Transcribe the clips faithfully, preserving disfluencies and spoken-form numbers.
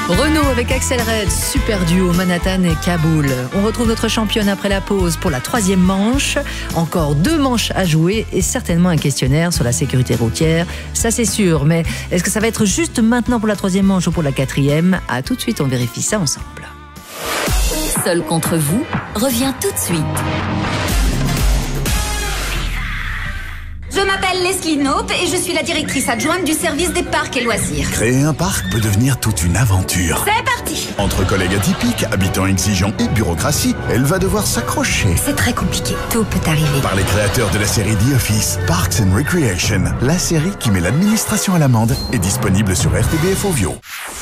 Renault avec Axel Red, super duo Manhattan et Kaboul. On retrouve notre championne après la pause pour la troisième manche. Encore deux manches à jouer et certainement un questionnaire sur la sécurité routière. Ça c'est sûr, mais est-ce que ça va être juste maintenant pour la troisième manche ou pour la quatrième? À tout de suite, on vérifie ça ensemble. Seul contre vous revient tout de suite. Je m'appelle Leslie Knope et je suis la directrice adjointe du service des parcs et loisirs. Créer un parc peut devenir toute une aventure. C'est parti! Entre collègues atypiques, habitants exigeants et bureaucratie, elle va devoir s'accrocher. C'est très compliqué, tout peut arriver. Par les créateurs de la série The Office, Parks and Recreation, la série qui met l'administration à l'amende, est disponible sur R T B F Ovio.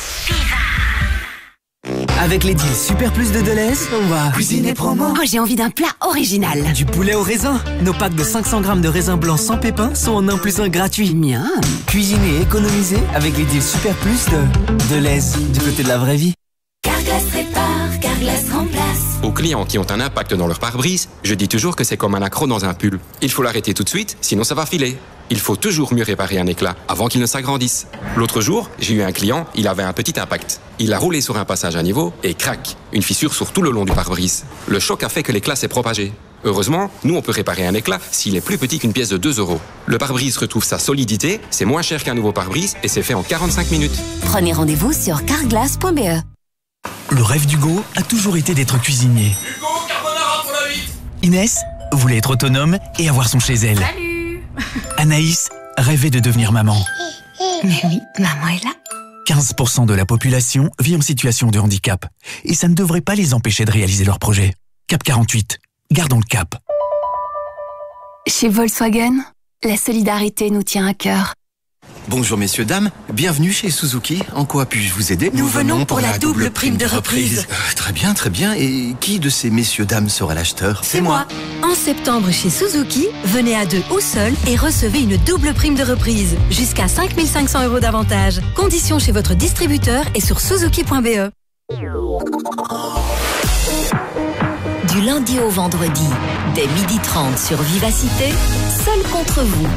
Avec les deals Super Plus de Deleuze, on va cuisiner promo. Oh, j'ai envie d'un plat original. Du poulet au raisin. Nos packs de cinq cents grammes de raisin blanc sans pépins sont en un plus un gratuit. Miam. Cuisiner et économiser avec les deals Super Plus de Deleuze, du côté de la vraie vie. Carglass répare, Carglass remplace. Aux clients qui ont un impact dans leur pare-brise, je dis toujours que c'est comme un accroc dans un pull. Il faut l'arrêter tout de suite, sinon ça va filer. Il faut toujours mieux réparer un éclat avant qu'il ne s'agrandisse. L'autre jour, j'ai eu un client, il avait un petit impact. Il a roulé sur un passage à niveau et crac, une fissure sur tout le long du pare-brise. Le choc a fait que l'éclat s'est propagé. Heureusement, nous on peut réparer un éclat s'il est plus petit qu'une pièce de deux euros. Le pare-brise retrouve sa solidité, c'est moins cher qu'un nouveau pare-brise et c'est fait en quarante-cinq minutes. Prenez rendez-vous sur carglass point b e. Le rêve d'Hugo a toujours été d'être cuisinier. Hugo, carbonara pour la huit. Inès voulait être autonome et avoir son chez elle. Salut! Anaïs rêvait de devenir maman. Mais oui, maman est là. quinze pour cent de la population vit en situation de handicap. Et ça ne devrait pas les empêcher de réaliser leurs projets. Cap quarante-huit, gardons le cap. Chez Volkswagen, la solidarité nous tient à cœur. Bonjour messieurs, dames, bienvenue chez Suzuki. En quoi puis-je vous aider? Nous venons pour la double prime de reprise. Euh, très bien, très bien. Et qui de ces messieurs, dames sera l'acheteur? C'est moi. En septembre chez Suzuki, venez à deux ou seul et recevez une double prime de reprise. Jusqu'à cinq mille cinq cents euros d'avantage. Conditions chez votre distributeur et sur suzuki point b e. Du lundi au vendredi, dès midi trente sur Vivacité, Seul contre vous.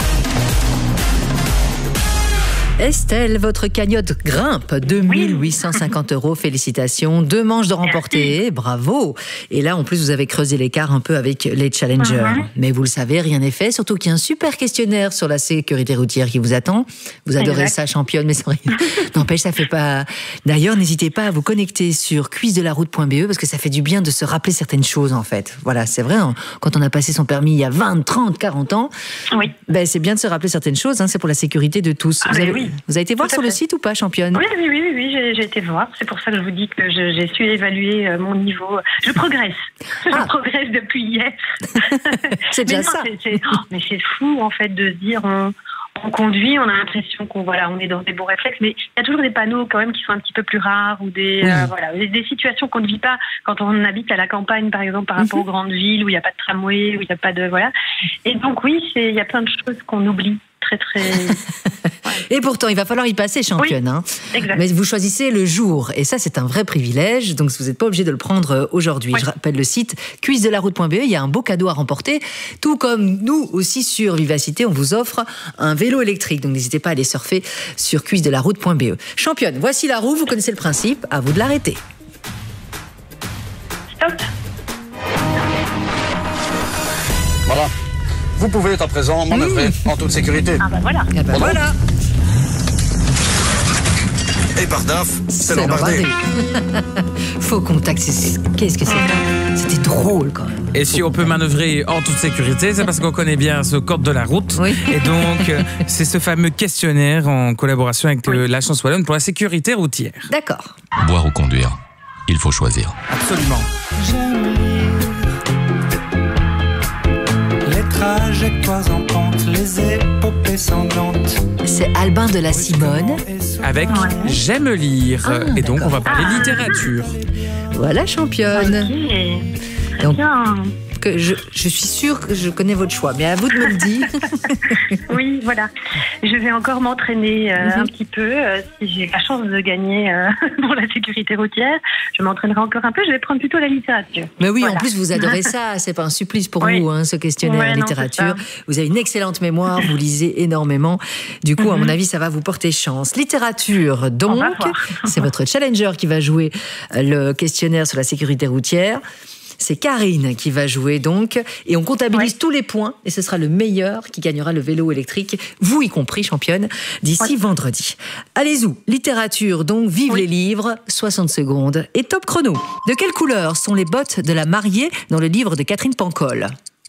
Estelle, votre cagnotte grimpe, deux mille huit cent cinquante euros, félicitations. Deux manches de remportées, bravo. Et là, en plus, vous avez creusé l'écart un peu avec les challengers. Uh-huh. Mais vous le savez, rien n'est fait, surtout qu'il y a un super questionnaire sur la sécurité routière qui vous attend. Vous adorez exact. Ça, championne, mais c'est vrai. N'empêche, ça fait pas... D'ailleurs, n'hésitez pas à vous connecter sur quiz de la route point b e parce que ça fait du bien de se rappeler certaines choses, en fait. Voilà, c'est vrai, hein, quand on a passé son permis il y a vingt, trente, quarante ans, oui. ben, c'est bien de se rappeler certaines choses, hein, c'est pour la sécurité de tous. Ah, vous avez... oui. Vous avez été voir Tout sur le site ou pas, championne? Oui, oui, oui, oui j'ai, j'ai été voir. C'est pour ça que je vous dis que je, j'ai su évaluer mon niveau. Je progresse. Je ah. progresse depuis hier. C'est déjà mais non, ça. C'est, c'est, oh, mais c'est fou, en fait, de se dire... On... On conduit, on a l'impression qu'on voilà, on est dans des bons réflexes, mais il y a toujours des panneaux quand même qui sont un petit peu plus rares ou des oui. euh, voilà, des, des situations qu'on ne vit pas quand on habite à la campagne, par exemple, par rapport mm-hmm. aux grandes villes où il n'y a pas de tramway, où il n'y a pas de voilà. Et donc oui, c'est il y a plein de choses qu'on oublie. Très, très... Ouais. Et pourtant, il va falloir y passer, championne. Oui, hein. exact. Mais vous choisissez le jour. Et ça, c'est un vrai privilège. Donc, vous n'êtes pas obligé de le prendre aujourd'hui. Oui. Je rappelle le site quiz de la route point b e. Il y a un beau cadeau à remporter. Tout comme nous aussi sur Vivacité, on vous offre un vélo électrique. Donc, n'hésitez pas à aller surfer sur quiz de la route point b e. Championne, voici la roue. Vous connaissez le principe. À vous de l'arrêter. Stop. Voilà. Vous pouvez à présent manœuvrer mmh. en toute sécurité. Ah bah voilà. Ah bah voilà. Et par daf, c'est, c'est l'embardé. Faux contact, c'est... qu'est-ce que c'est? C'était drôle quand même. Et si on peut manœuvrer en toute sécurité, c'est parce qu'on connaît bien ce code de la route. Oui. Et donc, c'est ce fameux questionnaire en collaboration avec oui. l'Agence wallonne pour la sécurité routière. D'accord. Boire ou conduire, il faut choisir. Absolument. Trajectoires en pente, les épopées sanglantes. C'est Albin de la Simone. Avec ouais. J'aime lire. Ah, et donc, d'accord. on va parler ah. littérature. Voilà, championne. Okay. Donc, bien. que je, je suis sûre que je connais votre choix, mais à vous de me le dire. Oui, voilà. Je vais encore m'entraîner euh, mm-hmm. un petit peu. Euh, si j'ai la chance de gagner euh, pour la sécurité routière, je m'entraînerai encore un peu. Je vais prendre plutôt la littérature. Mais oui, voilà. En plus, vous adorez ça. C'est pas un supplice pour oui. vous, hein, ce questionnaire ouais, en littérature. Non, vous avez une excellente mémoire, vous lisez énormément. Du coup, mm-hmm. à mon avis, ça va vous porter chance. Littérature, donc, c'est votre challenger qui va jouer le questionnaire sur la sécurité routière. C'est Karine qui va jouer donc, et on comptabilise ouais. tous les points, et ce sera le meilleur qui gagnera le vélo électrique, vous y compris, championne, d'ici ouais. vendredi. Allez-y, littérature donc, vive oui. les livres, soixante secondes, et top chrono. De quelle couleur sont les bottes de la mariée dans le livre de Catherine Pancol?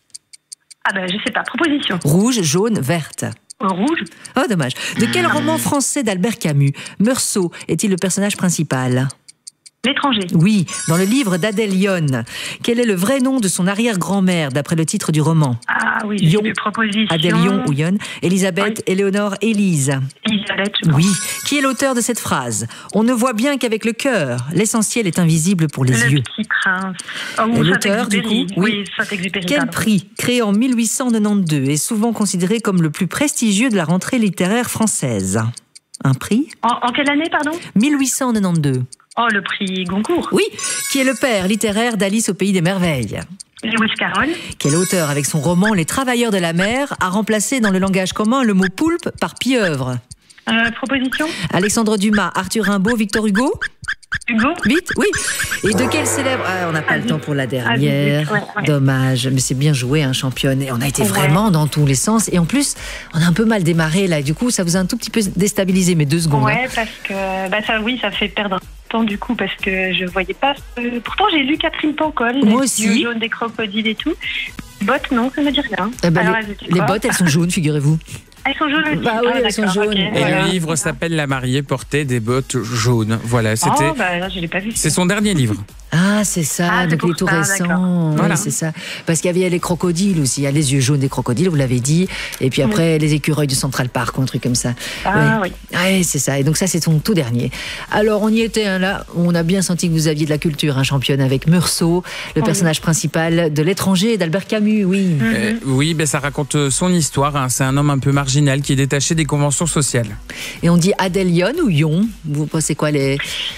Ah ben, je sais pas, proposition. Rouge, jaune, verte. Rouge. Oh, dommage. De quel roman français d'Albert Camus, Meursault, est-il le personnage principal? L'étranger. Oui, dans le livre d'Adèle Yon. Quel est le vrai nom de son arrière-grand-mère, d'après le titre du roman? Ah oui, j'ai des propositions. Adèle Yon ou Yon. Elisabeth, oui. Éléonore, Élise. Elisabeth, je pense. Oui. Qui est l'auteur de cette phrase? On ne voit bien qu'avec le cœur. L'essentiel est invisible pour les le yeux. Le Petit Prince. Oh, et l'auteur, du coup, oui, oui Saint-Exupéry. Quel prix, créé en mille huit cent quatre-vingt-douze, est souvent considéré comme le plus prestigieux de la rentrée littéraire française? Un prix? En, en quelle année, pardon? mille huit cent quatre-vingt-douze. Oh, le prix Goncourt. Oui, qui est le père littéraire d'Alice au Pays des Merveilles? Lewis Carroll. Quel auteur, avec son roman Les Travailleurs de la mer, a remplacé dans le langage commun le mot poulpe par pieuvre? Euh, proposition? Alexandre Dumas, Arthur Rimbaud, Victor Hugo? Hugo? Vite, oui. Et de quel célèbre... Ah, on n'a pas ah, le temps pour la dernière. Ah, ouais, ouais. Dommage. Mais c'est bien joué, hein, championne. Et on a été ouais. vraiment dans tous les sens. Et en plus, on a un peu mal démarré, là. Du coup, ça vous a un tout petit peu déstabilisé, mais deux secondes. Ouais, hein. parce que... Bah, ça, oui, ça fait perdre temps, du coup, parce que je voyais pas... Euh, pourtant, j'ai lu Catherine Pancol. Moi aussi. Les yeux jaunes des crocodiles et tout. Les bottes, non, ça me dit rien. Eh ben, Alors, les, les bottes, elles sont jaunes, figurez-vous. Elles sont jaunes aussi. Bah oui, ah, elles sont jaunes. Okay, et voilà. le livre s'appelle La mariée portait des bottes jaunes. Voilà, c'était. Oh, bah là, je l'ai pas vu. C'est son dernier livre. Ah, c'est ça, ah, donc il est tout ça, récent. Voilà. Oui, c'est ça. Parce qu'il y avait les crocodiles aussi. Il y a les yeux jaunes des crocodiles, vous l'avez dit. Et puis après, oui. les écureuils du Central Park ou un truc comme ça. Ah oui. Oui, ouais, c'est ça. Et donc ça, c'est son tout dernier. Alors, on y était, hein, là. On a bien senti que vous aviez de la culture, hein, championne, avec Meursault, le oui. personnage principal de L'étranger d'Albert Camus, oui. Mm-hmm. Euh, oui, ben, ça raconte son histoire. Hein. C'est un homme un peu marginal qui est détaché des conventions sociales. Et on dit Adèle Yon ou Yon? Vous pensez quoi les...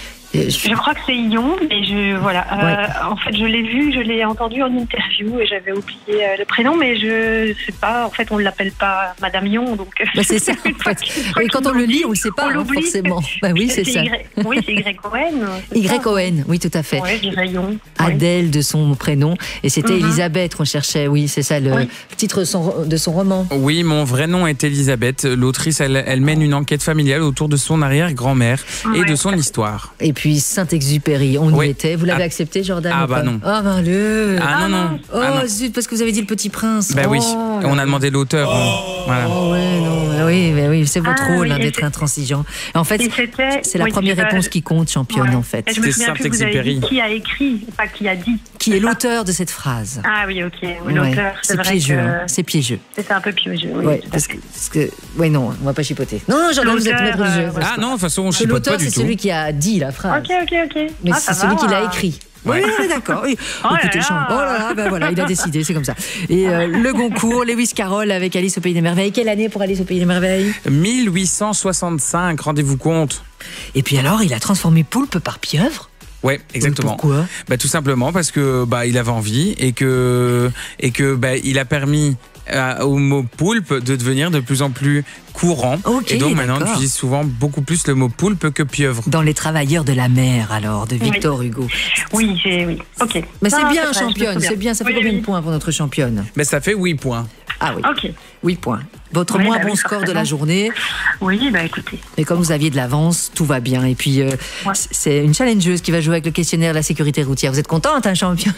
Je crois que c'est Yon, mais je voilà. Ouais. Euh, en fait, je l'ai vu, je l'ai entendu en interview et j'avais oublié euh, le prénom, mais je sais pas. En fait, on ne l'appelle pas Madame Yon, donc. Bah c'est ça. En fait. Et quand on le lit, on le sait pas hein, forcément. Bah oui, c'est, c'est ça. Y... Oui, c'est Y O N. Y O N, oui, tout à fait. Ouais, je dirais Yon. Adèle de son prénom, et c'était mm-hmm. Elisabeth qu'on cherchait. Oui, c'est ça le oui. titre de son, de son roman. Oui, mon vrai nom est Elisabeth. L'autrice, elle, elle mène une enquête familiale autour de son arrière-grand-mère ouais. et de son histoire. Et puis Saint-Exupéry, on oui. y était. Vous l'avez ah. accepté, Jordan? Ah bah non. Ah ben le. Ah non non. Oh ah, non. zut, parce que vous avez dit Le Petit Prince. Bah oh, oui. là. On a demandé l'auteur. Oh, voilà. oh ouais non. Oui, mais oui, c'est votre ah, rôle oui, hein, d'être c'est... intransigeant. En fait, c'est la oui, première pas... réponse qui compte, championne ouais. en fait. Et je me souviens plus, vous avez dit qui a écrit, pas qui a dit. Qui est l'auteur de cette phrase? Ah oui, ok. Oui, ouais. l'auteur, c'est, c'est vrai piégeux. que... Hein. C'est piégeux. C'est un peu piégeux. Oui, ouais, parce que, parce que, ouais, non, on va pas chipoter. Non, non, Jordan, vous êtes maître du jeu. Ah non, de toute façon, on chipote pas du tout. L'auteur, c'est celui qui a dit la phrase. Ok, ok, ok. Mais ah, c'est celui va. qui l'a écrit. Ouais. Oui, d'accord. Oui. Oh, écoutez, là là. oh là là, ben voilà, il a décidé, c'est comme ça. Et euh, le Goncourt, Lewis Carroll avec Alice au Pays des Merveilles. Quelle année pour Alice au Pays des Merveilles? mille huit cent soixante-cinq, rendez-vous compte. Et puis alors, il a transformé poulpe par pieuvre? Ouais, exactement. Pourquoi? Bah tout simplement parce que bah il avait envie et que et que bah il a permis euh, au mot poulpe de devenir de plus en plus courant. Okay, et donc maintenant d'accord. on utilise souvent beaucoup plus le mot poulpe que pieuvre. Dans Les Travailleurs de la mer, alors, de Victor oui. Hugo. Oui, j'ai oui. Ok. Mais non, c'est bien, c'est championne, vrai, c'est bien. Ça fait oui, combien oui. de points pour notre championne? Mais ça fait huit points. Ah oui. Ok. huit points. Votre oui, moins bah bon oui, score forcément. de la journée. Oui, bah écoutez. Mais comme vous aviez de l'avance, tout va bien. Et puis, euh, ouais. c'est une challengeuse qui va jouer avec le questionnaire de la sécurité routière. Vous êtes contente, hein, championne?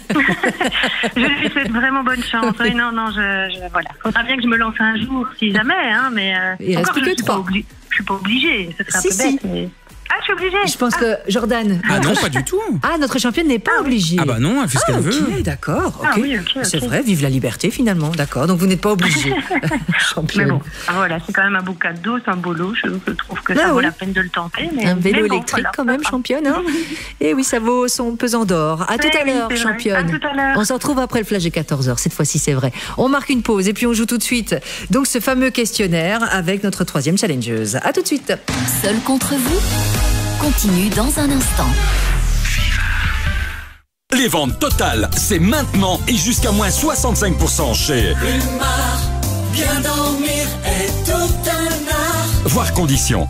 Je lui souhaite vraiment bonne chance. Oui, non, non, je, je voilà. Faudra bien que je me lance un jour, si jamais, hein, mais. Euh, Il reste plus que trois. Obli- je suis pas obligée. Ce serait si, un peu si. bête, mais. Ah, je suis obligée. Je pense que Jordan. Ah notre- non, pas du tout. Ah, notre championne n'est pas obligée. Ah bah non, elle fait ce Ah, qu'elle ok, veut. d'accord. Ah ok. oui, ok, ok. C'est vrai, vive la liberté finalement. D'accord, donc vous n'êtes pas obligée. Mais Championne. bon, ah, voilà, c'est quand même un beau cadeau, c'est un beau lot. Je, je trouve que ça Ah vaut oui. la peine de le tenter. Mais, Un vélo mais bon, électrique voilà. quand même, championne. Hein. Et oui, ça vaut son pesant d'or. À tout Oui, à oui, l'heure, c'est vrai. championne. À tout à l'heure. On se retrouve après le flash de quatorze heures. Cette fois-ci, c'est vrai. On marque une pause et puis on joue tout de suite. Donc ce fameux questionnaire avec notre troisième challengeuse. À tout de suite. Seul contre vous continue dans un instant. Les ventes totales, c'est maintenant et jusqu'à moins soixante-cinq pour cent chez Plumard, bien dormir est tout un art. Voir conditions.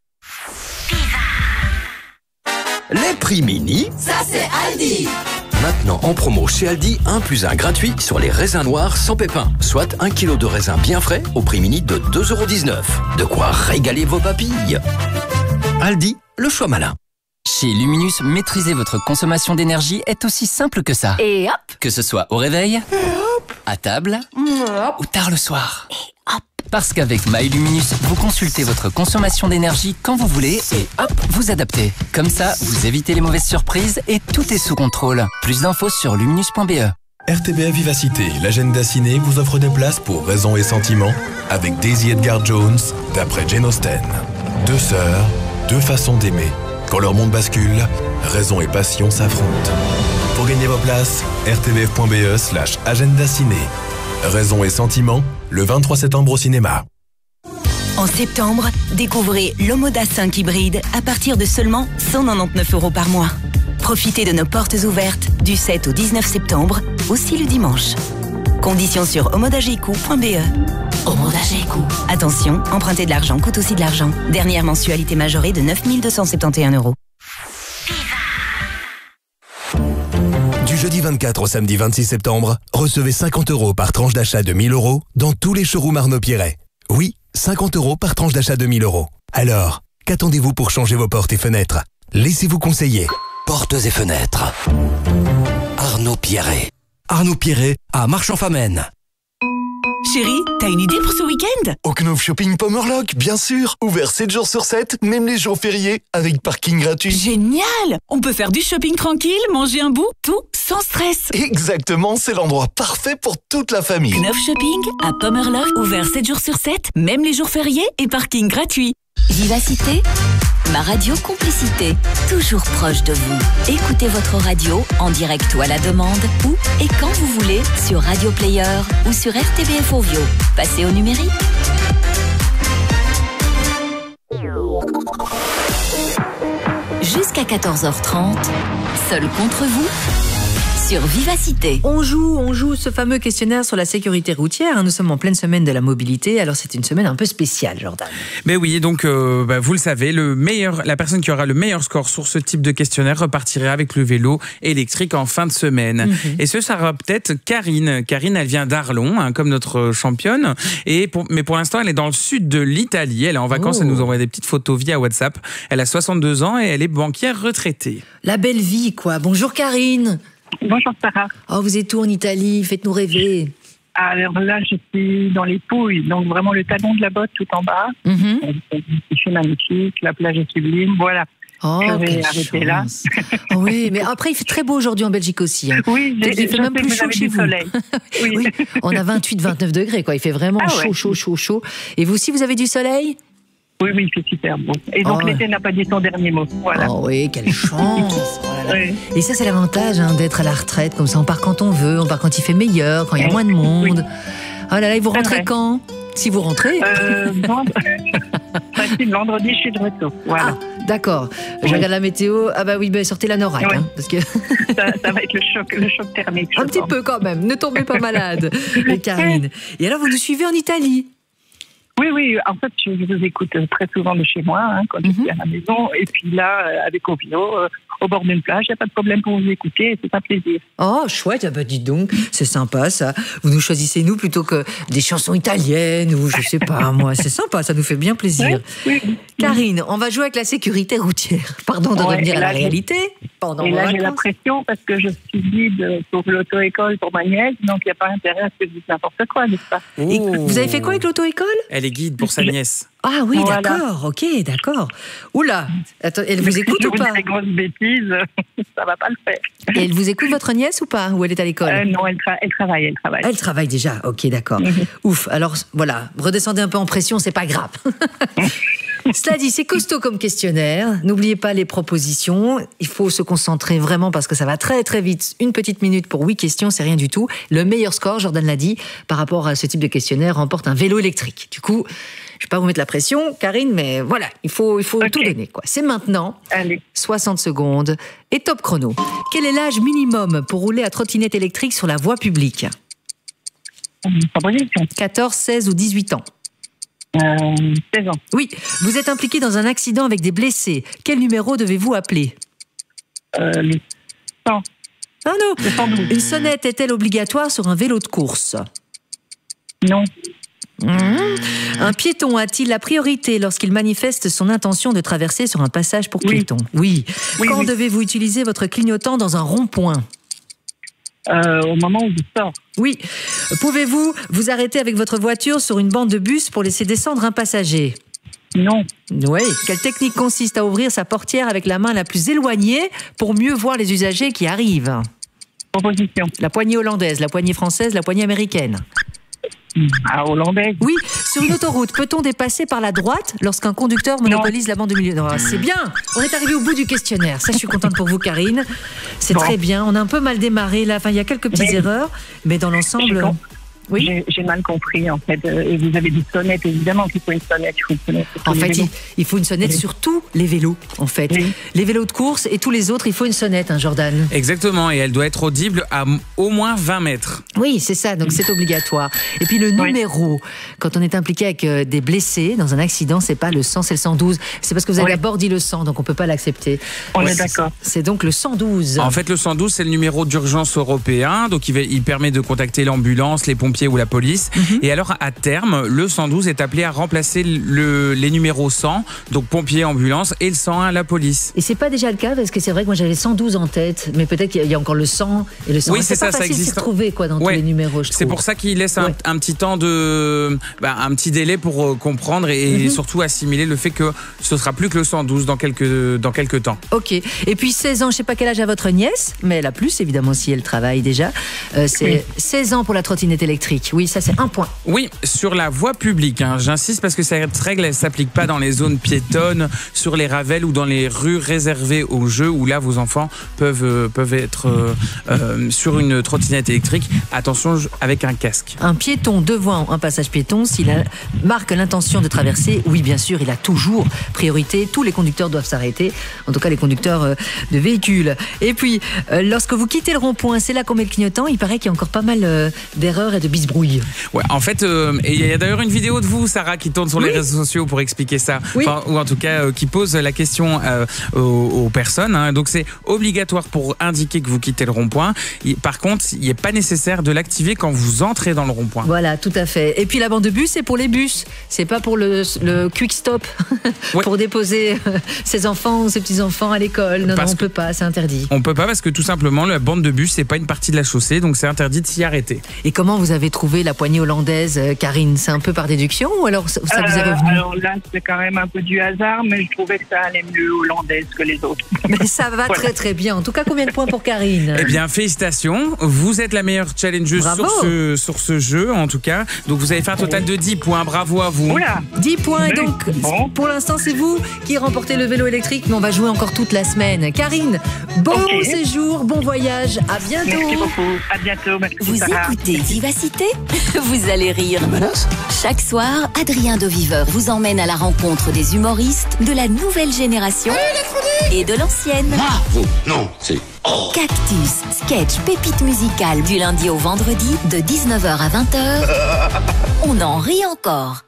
Les prix mini, Ça c'est Aldi. maintenant en promo chez Aldi, un plus un gratuit sur les raisins noirs sans pépins. Soit un kilo de raisins bien frais au prix mini de deux euros dix-neuf. De quoi régaler vos papilles. Aldi, le choix malin. Chez Luminus, maîtriser votre consommation d'énergie est aussi simple que ça. Et hop, Que ce soit au réveil, à table ou tard le soir. Parce qu'avec MyLuminus, vous consultez votre consommation d'énergie quand vous voulez et hop, vous adaptez. Comme ça, vous évitez les mauvaises surprises et tout est sous contrôle. Plus d'infos sur luminus point b e. R T B A Vivacité, l'agenda ciné vous offre des places pour Raison et Sentiment avec Daisy Edgar Jones, d'après Jane Austen. Deux sœurs, deux façons d'aimer. Quand leur monde bascule, raison et passion s'affrontent. Pour gagner vos places, r t b f point b e slash agenda ciné. Raison et Sentiment, le vingt-trois septembre au cinéma. En septembre, découvrez l'Omoda cinq hybride à partir de seulement cent quatre-vingt-dix-neuf euros par mois. Profitez de nos portes ouvertes du sept au dix-neuf septembre, aussi le dimanche. Conditions sur omodageiku point b e. Omodageiku. Attention, emprunter de l'argent coûte aussi de l'argent. Dernière mensualité majorée de neuf mille deux cent soixante et onze euros. Du jeudi vingt-quatre au samedi vingt-six septembre, recevez cinquante euros par tranche d'achat de mille euros dans tous les showrooms Arnaud Pierret. Oui, cinquante euros par tranche d'achat de mille euros. Alors, qu'attendez-vous pour changer vos portes et fenêtres? Laissez-vous conseiller. Portes et fenêtres. Arnaud Pierret. Arnaud Pierret à Marchand-Famenne. Chérie, t'as une idée pour ce week-end? Au Knopf Shopping Pomerlock, bien sûr. Ouvert sept jours sur sept, même les jours fériés, avec parking gratuit. Génial! On peut faire du shopping tranquille, manger un bout, tout sans stress. Exactement, c'est l'endroit parfait pour toute la famille. Knopf Shopping à Pomerlock, ouvert sept jours sur sept, même les jours fériés et parking gratuit. Vivacité, ma radio complicité, toujours proche de vous. Écoutez votre radio en direct ou à la demande, où et quand vous voulez, sur Radio Player ou sur R T B F Ovio. Passez au numérique. Jusqu'à quatorze heures trente, seul contre vous, sur Vivacité. On joue, on joue ce fameux questionnaire sur la sécurité routière. Nous sommes en pleine semaine de la mobilité, alors c'est une semaine un peu spéciale, Jordan. Ben oui, donc euh, bah, vous le savez, le meilleur, la personne qui aura le meilleur score sur ce type de questionnaire repartira avec le vélo électrique en fin de semaine. Mm-hmm. Et ce sera peut-être Karine. Karine, elle vient d'Arlon, hein, comme notre championne. Et pour, mais pour l'instant, elle est dans le sud de l'Italie. Elle est en vacances, oh. Elle nous envoie des petites photos via WhatsApp. Elle a soixante-deux ans et elle est banquière retraitée. La belle vie, quoi. Bonjour Karine. Bonjour Sarah. Oh, vous êtes où en Italie? Faites-nous rêver. Alors là, je suis dans les Pouilles, donc vraiment le talon de la botte tout en bas. Mm-hmm. C'est magnifique, la plage est sublime, voilà. Oh, je vais arrêter là. Oh, oui, mais après, il fait très beau aujourd'hui en Belgique aussi. Hein. Oui, j'ai, il fait même plus chaud chez vous. Soleil. Oui. Oui, on a vingt-huit vingt-neuf degrés, quoi. Il fait vraiment ah, chaud, ouais. chaud, chaud, chaud. Et vous aussi, vous avez du soleil? Oui, oui, il fait super beau. Et donc, oh, l'été ouais. n'a pas dit son dernier mot. Voilà. Oh oui, quelle chance. Oh oui. Et ça, c'est l'avantage hein, d'être à la retraite. Comme ça, on part quand on veut, on part quand il fait meilleur, quand il y a moins de monde. Oui. Oh là là, et vous rentrez quand? Si vous rentrez euh, Facile, vendredi, je suis de retour. Voilà. Ah, d'accord. Je oui. regarde la météo. Ah bah oui, bah, sortez la Norac. Oui. Hein, parce que... ça, ça va être le choc, le choc thermique. Un petit peu quand même. Ne tombez pas malade, Karine. Et alors, vous nous suivez en Italie? Oui, oui, en fait, je vous écoute très souvent de chez moi, hein, quand mm-hmm. je suis à la maison. Et puis là, avec Ovio, euh, au bord d'une plage, il n'y a pas de problème pour vous écouter, c'est un plaisir. Oh, chouette, ah bah dites donc, c'est sympa ça. Vous nous choisissez, nous, plutôt que des chansons italiennes ou je sais pas, moi. C'est sympa, ça nous fait bien plaisir. Oui, oui. Karine, on va jouer avec la sécurité routière. Pardon de ouais, revenir à la réalité. Pendant et là, j'ai la pression parce que je suis guide pour l'auto-école pour ma nièce, donc il n'y a pas intérêt à ce que je dise n'importe quoi, n'est-ce pas? Oh. Et vous avez fait quoi avec l'auto-école? Elle est guide pour sa nièce. Ah oui, Voilà. d'accord, ok, d'accord. Oula, attends, elle vous écoute Je ou pas? Des grosses bêtises, ça va pas le faire. Et elle vous écoute, votre nièce, ou pas? Ou elle est à l'école? Euh, non, elle, tra- elle travaille, elle travaille. Elle travaille déjà, ok, d'accord. Mhm. Ouf, alors voilà, redescendez un peu en pression, c'est pas grave. Cela dit, c'est costaud comme questionnaire. N'oubliez pas les propositions. Il faut se concentrer vraiment parce que ça va très très vite. Une petite minute pour huit questions, c'est rien du tout. Le meilleur score, Jordan l'a dit, par rapport à ce type de questionnaire, remporte un vélo électrique. Du coup, je vais pas vous mettre la pression, Karine, mais voilà, il faut, il faut Ok. tout donner, quoi. C'est maintenant. Allez. soixante secondes et top chrono. Quel est l'âge minimum pour rouler à trottinette électrique sur la voie publique? Proposition. quatorze, seize ou dix-huit ans? Euh, seize ans. Oui, vous êtes impliqué dans un accident avec des blessés. Quel numéro devez-vous appeler? Euh, le cent. Ah non. Le cent douze. Une sonnette est-elle obligatoire sur un vélo de course? Non. Mmh. Un piéton a-t-il la priorité lorsqu'il manifeste son intention de traverser sur un passage pour Oui. piétons? Oui. Oui, Quand oui. devez-vous utiliser votre clignotant dans un rond-point? Euh, au moment où je sors. Oui. Pouvez-vous vous arrêter avec votre voiture sur une bande de bus pour laisser descendre un passager? Non. Oui. Quelle technique consiste à ouvrir sa portière avec la main la plus éloignée pour mieux voir les usagers qui arrivent? Proposition. La poignée hollandaise, la poignée française, la poignée américaine. Ah, hollandaise. Oui, sur une autoroute, peut-on dépasser par la droite lorsqu'un conducteur monopolise la bande de milieu? Non, c'est bien, on est arrivé au bout du questionnaire. Ça, je suis contente pour vous, Karine. C'est Bon. très bien. On a un peu mal démarré là. Enfin, il y a quelques petites Mais- erreurs, mais dans l'ensemble. J'ai com- Oui. J'ai, j'ai mal compris, en fait. Euh, Et vous avez dit sonnette, évidemment qu'il faut une sonnette. Il faut une sonnette sur En tous les fait, il, vélos. il faut une sonnette Oui. sur tous les vélos, en fait. Oui. Les vélos de course et tous les autres, il faut une sonnette, hein, Jordan. Exactement, et elle doit être audible à m- au moins vingt mètres. Oui, c'est ça, donc c'est obligatoire. Et puis le numéro, quand on est impliqué avec euh, des blessés dans un accident, c'est pas le cent, c'est le cent douze. C'est parce que vous avez Oui. d'abord dit le cent, donc on peut pas l'accepter. On Ouais, est c'est- d'accord. C'est donc le cent douze. En fait, le cent douze, c'est le numéro d'urgence européen, donc il, va- il permet de contacter l'ambulance, les pompiers ou la police. Mhm. Et alors, à terme, le cent douze est appelé à remplacer le, les numéros cent, donc pompiers, ambulance, et le cent un, la police. Et c'est pas déjà le cas, parce que c'est vrai que moi j'avais cent douze en tête, mais peut-être qu'il y a encore le cent et le cent. Oui, c'est pas ça, ça facile de s'y existe. retrouver quoi, dans Ouais. tous les numéros, je C'est trouve. pour ça qu'il laisse un, Ouais. un petit temps de, bah, un petit délai pour euh, comprendre et Mhm. surtout assimiler le fait que ce sera plus que le cent douze dans quelques, dans quelques temps. Ok. Et puis seize ans, je sais pas quel âge a votre nièce, mais elle a plus évidemment si elle travaille déjà. Euh, c'est Oui. seize ans pour la trottinette électrique. Oui, ça c'est un point. Oui, sur la voie publique, hein, j'insiste parce que cette règle ne s'applique pas dans les zones piétonnes, sur les ravelles ou dans les rues réservées aux jeux où là vos enfants peuvent, euh, peuvent être euh, euh, sur une trottinette électrique. Attention, je- avec un casque. Un piéton devant un passage piéton, s'il a- marque l'intention de traverser, oui, bien sûr, il a toujours priorité. Tous les conducteurs doivent s'arrêter, en tout cas les conducteurs euh, de véhicules. Et puis, euh, lorsque vous quittez le rond-point, c'est là qu'on met le clignotant. Il paraît qu'il y a encore pas mal euh, d'erreurs et de bisbrouilles. Ouais, en fait, euh, et il y a d'ailleurs une vidéo de vous, Sarah, qui tourne sur les Oui. réseaux sociaux pour expliquer ça, Oui. Enfin, ou en tout cas euh, qui pose la question euh, aux, aux personnes. hein. Donc c'est obligatoire pour indiquer que vous quittez le rond-point. Il- Par contre, il n'est pas nécessaire de l'activer quand vous entrez dans le rond-point. Voilà, tout à fait. Et puis la bande de bus, c'est pour les bus. C'est pas pour le, le quick stop Ouais. pour déposer euh, ses enfants ou ses petits-enfants à l'école. Non, Parce non, on que- peut pas, c'est interdit. On peut pas parce que tout simplement la bande de bus c'est pas une partie de la chaussée, donc c'est interdit de s'y arrêter. Et comment vous avez trouvé la poignée hollandaise, euh, Karine? C'est un peu par déduction ou alors ça, ça vous est Euh, revenu? alors là, c'est quand même un peu du hasard, mais je trouvais que ça allait mieux hollandaise que les autres. Mais ça va Voilà. très très bien. En tout cas, combien de points pour Karine? Eh bien, félicitations, vous êtes la meilleure challengeuse Bravo. sur ce, sur ce jeu en tout cas. Donc vous avez fait un total de dix points, bravo à vous. Oula. dix points, et Oui. donc Bon. pour l'instant c'est vous qui remportez le vélo électrique, mais on va jouer encore toute la semaine. Karine, bon Ok. séjour, bon voyage, à bientôt. Merci beaucoup. À bientôt. Merci, Vous Sarah. écoutez Vivacité? Vous allez rire. Chaque soir, Adrien de Viveur vous emmène à la rencontre des humoristes de la nouvelle génération et de l'ancienne. Vous, non, c'est... Cactus, sketch, pépite musicale du lundi au vendredi de dix-neuf heures à vingt heures. On en rit encore.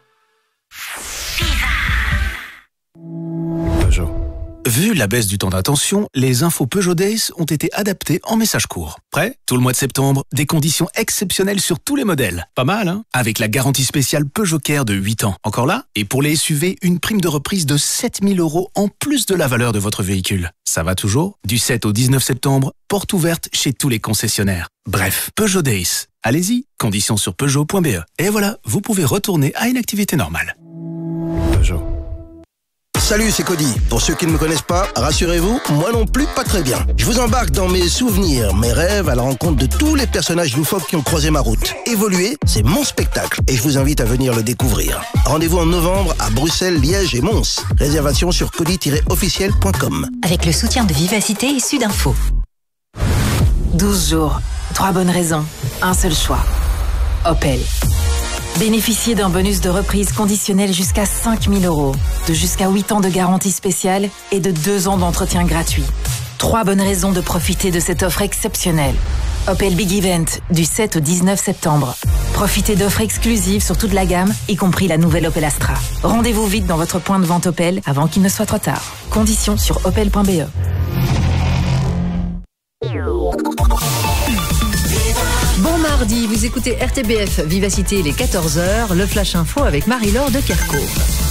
Peugeot. Vu la baisse du temps d'attention, les infos Peugeot Days ont été adaptées en message court. Prêt? Tout le mois de septembre, des conditions exceptionnelles sur tous les modèles. Pas mal, hein? Avec la garantie spéciale Peugeot Care de huit ans. Encore là? Et pour les S U V, une prime de reprise de sept mille euros en plus de la valeur de votre véhicule. Ça va toujours? Du sept au dix-neuf septembre, porte ouverte chez tous les concessionnaires. Bref, Peugeot Days. Allez-y, conditions sur peugeot point b e. Et voilà, vous pouvez retourner à une activité normale. Peugeot. Salut, c'est Cody. Pour ceux qui ne me connaissent pas, rassurez-vous, moi non plus, pas très bien. Je vous embarque dans mes souvenirs, mes rêves, à la rencontre de tous les personnages loufoques qui ont croisé ma route. Évoluer, c'est mon spectacle et je vous invite à venir le découvrir. Rendez-vous en novembre à Bruxelles, Liège et Mons. Réservation sur cody tiret officiel point com. Avec le soutien de Vivacité et Sudinfo. douze jours, trois bonnes raisons, un seul choix. Opel. Bénéficiez d'un bonus de reprise conditionnel jusqu'à cinq mille euros, de jusqu'à huit ans de garantie spéciale et de deux ans d'entretien gratuit. Trois bonnes raisons de profiter de cette offre exceptionnelle. Opel Big Event, du sept au dix-neuf septembre. Profitez d'offres exclusives sur toute la gamme, y compris la nouvelle Opel Astra. Rendez-vous vite dans votre point de vente Opel avant qu'il ne soit trop tard. Conditions sur opel point b e. Bon mardi, vous écoutez R T B F Vivacité, les quatorze heures, le Flash Info avec Marie-Laure de Kerkhove.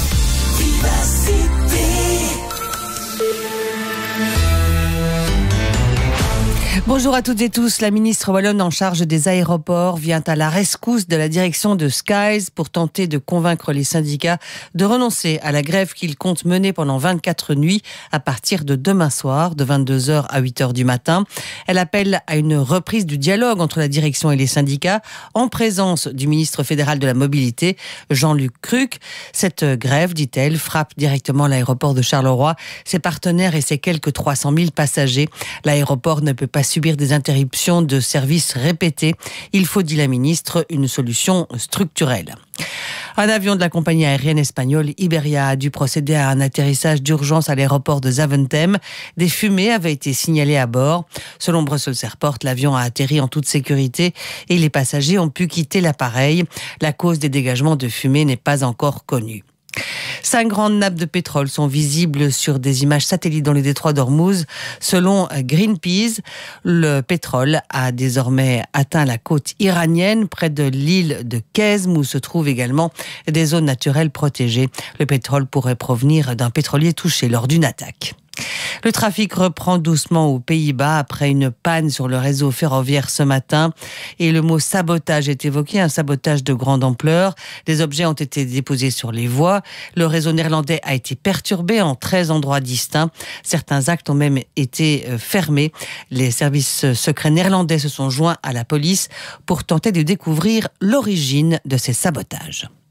Bonjour à toutes et tous. La ministre wallonne en charge des aéroports vient à la rescousse de la direction de Skies pour tenter de convaincre les syndicats de renoncer à la grève qu'ils comptent mener pendant vingt-quatre nuits à partir de demain soir, de vingt-deux heures à huit heures du matin. Elle appelle à une reprise du dialogue entre la direction et les syndicats en présence du ministre fédéral de la Mobilité, Jean-Luc Cruc. Cette grève, dit-elle, frappe directement l'aéroport de Charleroi, ses partenaires et ses quelques trois cent mille passagers. L'aéroport ne peut pas subir des interruptions de services répétées. Il faut, dit la ministre, une solution structurelle. Un avion de la compagnie aérienne espagnole Iberia a dû procéder à un atterrissage d'urgence à l'aéroport de Zaventem. Des fumées avaient été signalées à bord. Selon Brussels Airport, l'avion a atterri en toute sécurité et les passagers ont pu quitter l'appareil. La cause des dégagements de fumée n'est pas encore connue. Cinq grandes nappes de pétrole sont visibles sur des images satellites dans le détroit d'Ormuz. Selon Greenpeace, le pétrole a désormais atteint la côte iranienne, près de l'île de Kezm, où se trouvent également des zones naturelles protégées. Le pétrole pourrait provenir d'un pétrolier touché lors d'une attaque. Le trafic reprend doucement aux Pays-Bas après une panne sur le réseau ferroviaire ce matin. Et le mot sabotage est évoqué, un sabotage de grande ampleur. Des objets ont été déposés sur les voies. Le réseau néerlandais a été perturbé en treize endroits distincts. Certains actes ont même été fermés. Les services secrets néerlandais se sont joints à la police pour tenter de découvrir l'origine de ces sabotages.